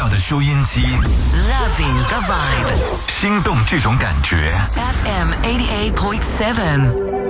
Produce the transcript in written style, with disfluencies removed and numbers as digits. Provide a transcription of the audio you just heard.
要的收音机 Loving the vibe， 心动这种感觉。 FM 88.7